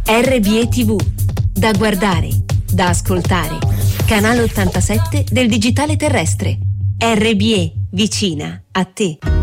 RBE TV, da guardare, da ascoltare. Canale 87 del digitale terrestre. RBE, vicina a te.